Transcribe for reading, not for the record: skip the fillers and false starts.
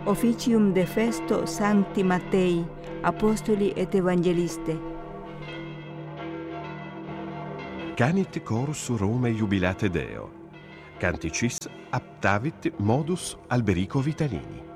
Officium de festo Sancti Mattei, Apostoli et Evangeliste. Canit chorus Rome jubilate Deo. Canticis aptavit modus Alberico Vitalini.